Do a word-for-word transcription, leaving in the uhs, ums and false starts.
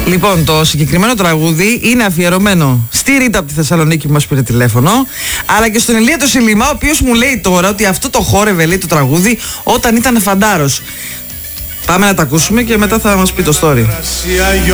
Λοιπόν, το συγκεκριμένο τραγούδι είναι αφιερωμένο στη Ρίτα από τη Θεσσαλονίκη που μας πήρε τηλέφωνο, αλλά και στον Ηλία το Σιλιμά, ο οποίος μου λέει τώρα ότι αυτό το χόρευε, λέει, το τραγούδι όταν ήταν φαντάρος. Πάμε να τα ακούσουμε και μετά θα μας πει το story.